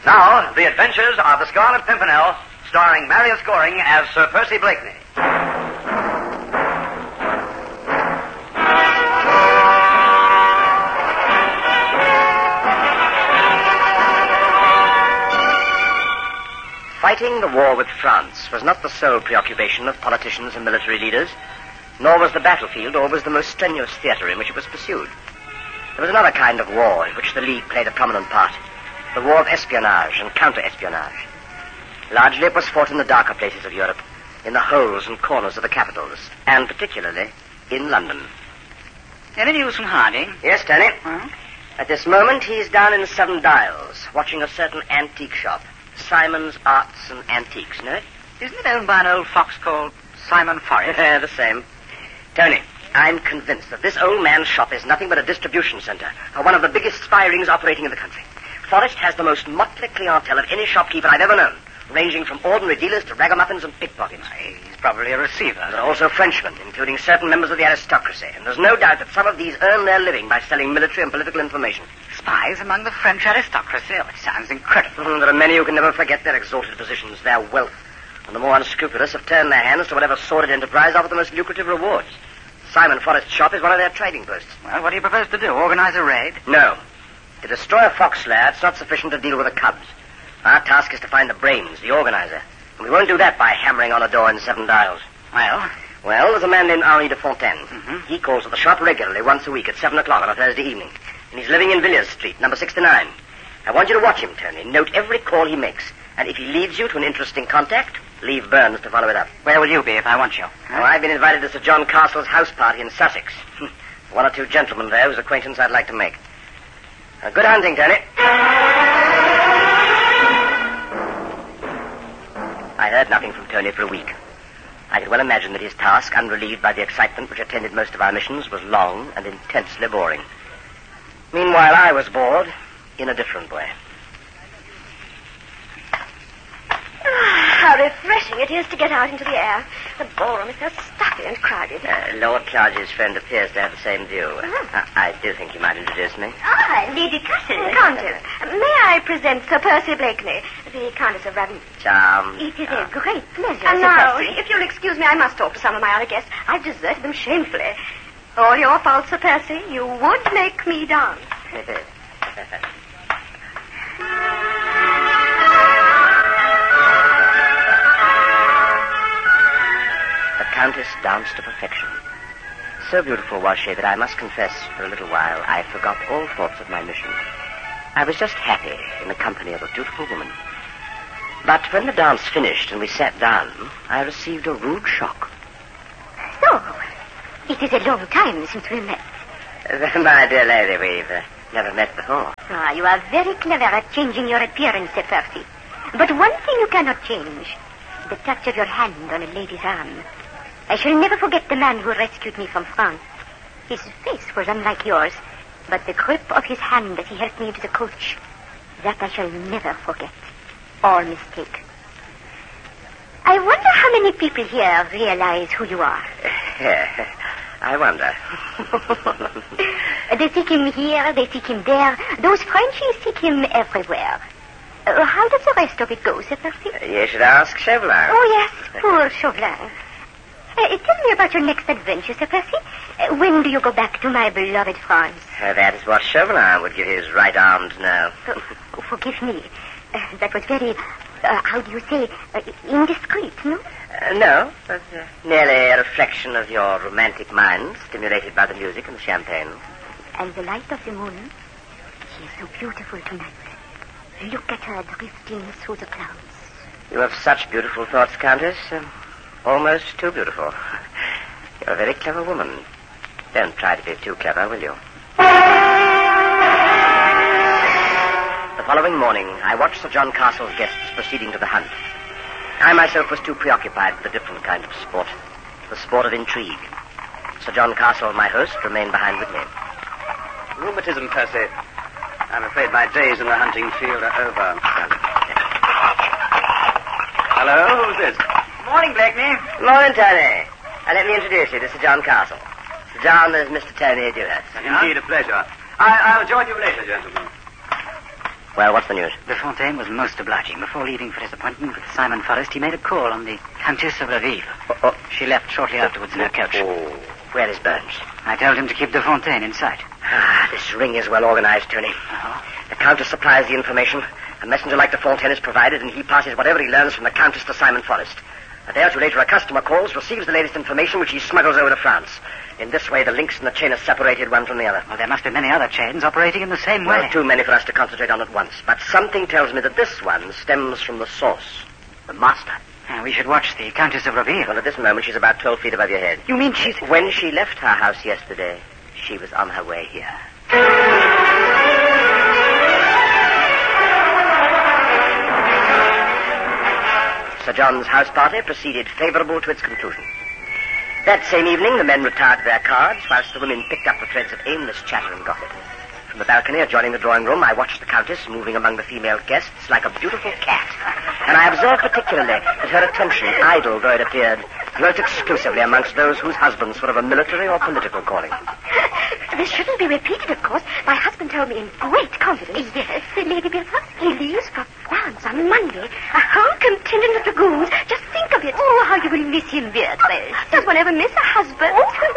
Now, The Adventures of the Scarlet Pimpernel, starring Marius Goring as Sir Percy Blakeney. Fighting the war with France was not the sole preoccupation of politicians and military leaders, nor was the battlefield always the most strenuous theater in which it was pursued. There was another kind of war in which the League played a prominent part, the war of espionage and counter-espionage. Largely it was fought in the darker places of Europe, in the holes and corners of the capitals, and particularly in London. Any news from Harding? Yes, Tony. Huh? At this moment, he's down in Seven Dials, watching a certain antique shop, Simon's Arts and Antiques, know it? Isn't it owned by an old fox called Simon Forrest? The same. Tony, I'm convinced that this old man's shop is nothing but a distribution center for one of the biggest spy rings operating in the country. Forrest has the most motley clientele of any shopkeeper I've ever known, ranging from ordinary dealers to ragamuffins and pickpockets. He's probably a receiver. There are also Frenchmen, including certain members of the aristocracy, and there's no doubt that some of these earn their living by selling military and political information. Spies among the French aristocracy? Oh, it sounds incredible. There are many who can never forget their exalted positions, their wealth, and the more unscrupulous have turned their hands to whatever sordid enterprise offers the most lucrative rewards. Simon Forrest's shop is one of their trading posts. Well, what do you propose to do? Organize a raid? No. To destroy a fox lair, it's not sufficient to deal with the cubs. Our task is to find the brains, the organizer. And we won't do that by hammering on a door in Seven Dials. Well? Well, there's a man named Henri de Fontaine. Mm-hmm. He calls at the shop regularly once a week at 7 o'clock on a Thursday evening. And he's living in Villiers Street, number 69. I want you to watch him, Tony. Note every call he makes. And if he leads you to an interesting contact, leave Burns to follow it up. Where will you be if I want you? Huh? I've been invited to Sir John Castle's house party in Sussex. One or two gentlemen there whose acquaintance I'd like to make. Good hunting, Tony. I heard nothing from Tony for a week. I could well imagine that his task, unrelieved by the excitement which attended most of our missions, was long and intensely boring. Meanwhile, I was bored in a different way. How refreshing it is to get out into the air. The ballroom is so stuffy and crowded. Lord Clarges' friend appears to have the same view. I do think you might introduce me. Ah, Lady Countess. Countess. May I present Sir Percy Blakeney, the Countess of Ravenswood? Charm. It is a great pleasure, And Sir now, Percy. if you'll excuse me, I must talk to some of my other guests. I've deserted them shamefully. All your fault, Sir Percy. You would make me dance. The Countess danced to perfection. So beautiful was she that I must confess, for a little while, I forgot all thoughts of my mission. I was just happy in the company of a beautiful woman. But when the dance finished and we sat down, I received a rude shock. So, it is a long time since we met. My dear lady, we've never met before. Ah, you are very clever at changing your appearance, Sir Percy. But one thing you cannot change, the touch of your hand on a lady's arm. I shall never forget the man who rescued me from France. His face was unlike yours, but the grip of his hand as he helped me into the coach, that I shall never forget or mistake. I wonder how many people here realize who you are. I wonder. They seek him here, they seek him there. Those Frenchies seek him everywhere. How does the rest of it go, Sir Percy? You should ask Chauvelin. Oh, yes, poor Chauvelin. Tell me about your next adventure, Sir Percy. When do you go back to my beloved France? That is what Chauvelin would give his right arm to know. Forgive me. That was very, how do you say, indiscreet, no? No, but merely a reflection of your romantic mind, stimulated by the music and the champagne. And the light of the moon, she is so beautiful tonight. Look at her drifting through the clouds. You have such beautiful thoughts, Countess. Almost too beautiful. You're a very clever woman. Don't try to be too clever, will you? The following morning, I watched Sir John Castle's guests proceeding to the hunt. I myself was too preoccupied with a different kind of sport, the sport of intrigue. Sir John Castle, my host, remained behind with me. Rheumatism, Percy. I'm afraid my days in the hunting field are over. Hello, who's this? Morning, Blakeney. Morning, Tony. Let me introduce you to Sir John Castle. Sir John is Mr. Tony Dewhurst. Indeed, a pleasure. I'll join you later, gentlemen. Well, what's the news? De Fontaine was most obliging. Before leaving for his appointment with Simon Forrest, he made a call on the Countess of Raville. She left shortly afterwards in her coach. Oh, where is Burns? I told him to keep De Fontaine in sight. This ring is well organized, Tony. The Countess supplies the information. A messenger like De Fontaine is provided, and he passes whatever he learns from the Countess to Simon Forrest. A day or two later, a customer calls, receives the latest information, which he smuggles over to France. In this way, the links in the chain are separated one from the other. Well, there must be many other chains operating in the same way. Well, too many for us to concentrate on at once. But something tells me that this one stems from the source, the master. We should watch the Countess of Raville. Well, at this moment, she's about 12 feet above your head. You mean she's... When she left her house yesterday, she was on her way here. Sir John's house party proceeded favorable to its conclusion. That same evening, the men retired to their cards, whilst the women picked up the threads of aimless chatter and gossip. From the balcony adjoining the drawing room, I watched the Countess moving among the female guests like a beautiful cat. And I observed particularly that her attention, idle though it appeared, dwelt exclusively amongst those whose husbands were of a military or political calling. This shouldn't be repeated, of course. My husband told me in great confidence. Yes, Lady Beaufort. He leaves for France on Monday. A whole contingent of dragoons. Just think of it. Oh, how you will miss him, Beatrice. Does one ever miss a husband?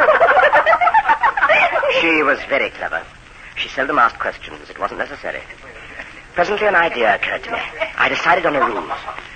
She was very clever. She seldom asked questions. It wasn't necessary. Presently an idea occurred to me. I decided on a ruse.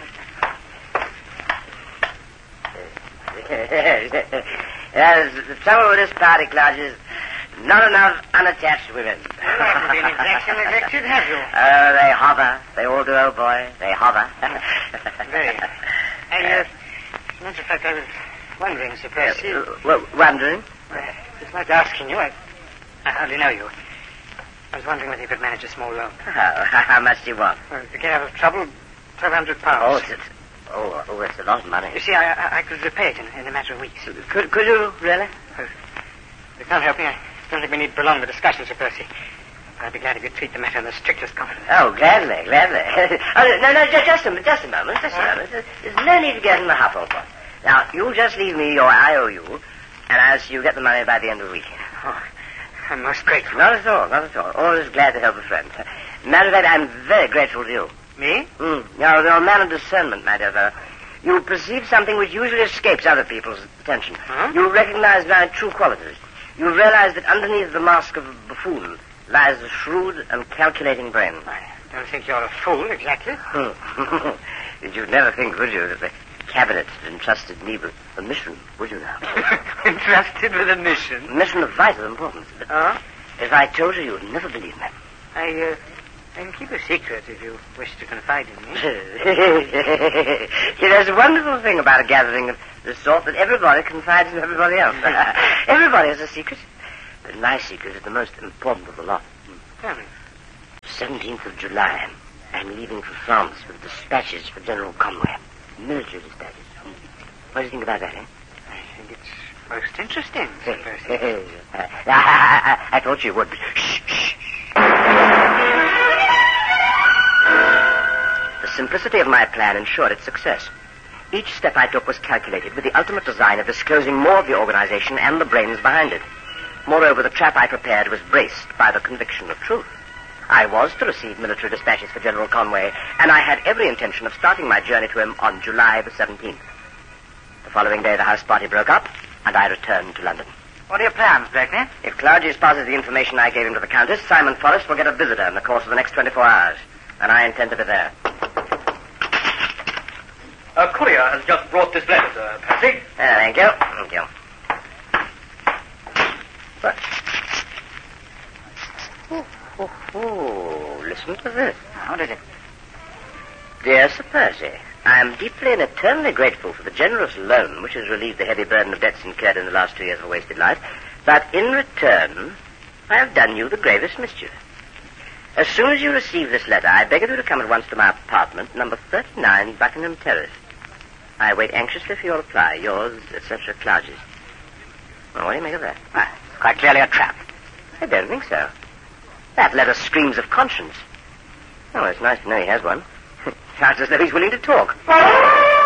Yes, the trouble with this party, Claude, is not enough unattached women. You've been exactly neglected, have you? They hover. They all do, old boy. They hover. Very. As a matter of fact, I was wondering, Sir Percy... Wondering? Just like asking you. I hardly know you. I was wondering whether you could manage a small loan. How much do you want? Well, to get out of trouble, £1,200. That's a lot of money. You see, I could repay it in a matter of weeks. Could you, really? You can't help me. I don't think we need to prolong the discussion, Sir Percy. I'd be glad if you'd treat the matter in the strictest confidence. Oh, gladly. No, just a moment. There's no need to get in the huffle. Now, you'll just leave me your IOU, and I'll see you get the money by the end of the week. Oh, I'm most grateful. Not at all. Always glad to help a friend. Matter of fact, I'm very grateful to you. Me? You're a man of discernment, my dear fellow. You perceive something which usually escapes other people's attention. Huh? You recognize my true qualities. You realize that underneath the mask of a buffoon lies a shrewd and calculating brain. I don't think you're a fool, exactly. You'd never think, would you, that the Cabinet had entrusted me with a mission, would you now? Entrusted with a mission? A mission of vital importance. But if I told you, you'd never believe me. I can keep a secret if you wish to confide in me. There's a wonderful thing about a gathering of this sort, that everybody confides in everybody else. Everybody has a secret. But my secret is the most important of the lot. Tell me. 17th of July. I'm leaving for France with dispatches for General Conway. Military dispatches. What do you think about that, eh? I think it's most interesting, Sir Percy. I thought you would. Shh. The simplicity of my plan ensured its success. Each step I took was calculated with the ultimate design of disclosing more of the organization and the brains behind it. Moreover, the trap I prepared was braced by the conviction of truth. I was to receive military dispatches for General Conway, and I had every intention of starting my journey to him on July the 17th. The following day, the house party broke up, and I returned to London. What are your plans, Blakeney? If Claudius passes the information I gave him to the Countess, Simon Forrest will get a visitor in the course of the next 24 hours, and I intend to be there. A courier has just brought this letter, Sir Percy. Thank you. What? Listen to this. What is it? Dear Sir Percy, I am deeply and eternally grateful for the generous loan which has relieved the heavy burden of debts incurred in the last 2 years of a wasted life, but in return, I have done you the gravest mischief. As soon as you receive this letter, I beg of you to come at once to my apartment, number 39, Buckingham Terrace. I wait anxiously for your reply. Yours, etc., Claudius. Well, what do you make of that? It's quite clearly a trap. I don't think so. That letter screams of conscience. Oh, it's nice to know he has one. Sounds as though he's willing to talk.